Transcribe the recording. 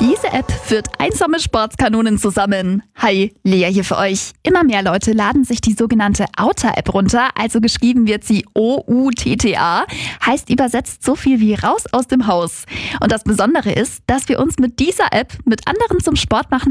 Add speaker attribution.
Speaker 1: Diese App führt einsame Sportskanonen zusammen. Hi, Lea hier für euch. Immer mehr Leute laden sich die sogenannte Outta-App runter, also geschrieben wird sie OUTTA, heißt übersetzt so viel wie raus aus dem Haus. Und das Besondere ist, dass wir uns mit dieser App mit anderen zum Sport machen